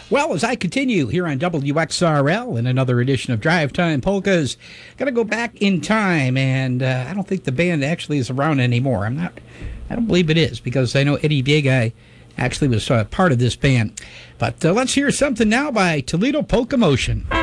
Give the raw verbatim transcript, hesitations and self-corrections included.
Well, as I continue here on W X R L in another edition of Drive Time Polkas, got to go back in time, and uh, I don't think the band actually is around anymore. I'm not, I don't believe it is, because I know Eddie Vega actually was uh, part of this band. But uh, let's hear something now by Toledo Polka Motion.